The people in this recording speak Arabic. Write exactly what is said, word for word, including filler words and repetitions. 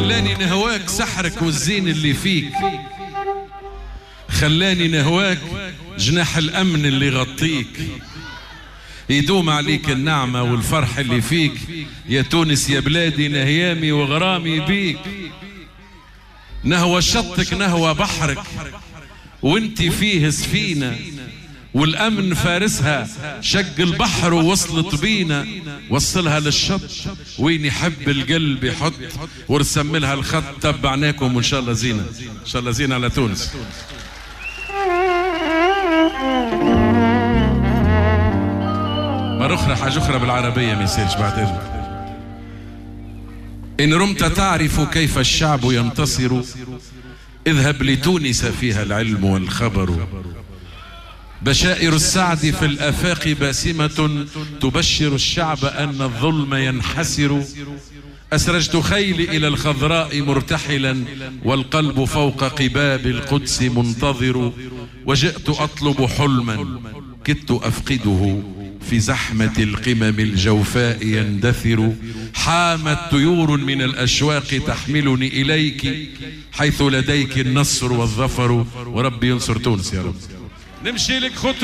خلاني نهواك سحرك والزين اللي فيك، خلاني نهواك جناح الأمن اللي يغطيك، يدوم عليك النعمة والفرح اللي فيك يا تونس يا بلادي، نهيامي وغرامي بيك. نهوى شطك نهوى بحرك وانت فيه سفينة، والأمن فارسها شق البحر ووصلت بينا، وصلها للشط وين يحب القلب يحط، ورسم لها الخط. تبعناكم وإن شاء الله زينة، إن شاء الله زينة على تونس. مرة أخرى حاجة أخرى بالعربية ما يصيرش بعد إذنك. إن رمت تعرف كيف الشعب ينتصر، اذهب لتونس فيها العلم والخبر. بشائر السعد في الآفاق باسمة تبشر الشعب أن الظلم ينحسر. أسرجت خيلي إلى الخضراء مرتحلا، والقلب فوق قباب القدس منتظر. وجئت أطلب حلما كدت أفقده، في زحمة القمم الجوفاء يندثر. حامت طيور من الأشواق تحملني إليك، حيث لديك النصر والظفر. وربي ينصر تونس يا رب. نمشي لك خطوة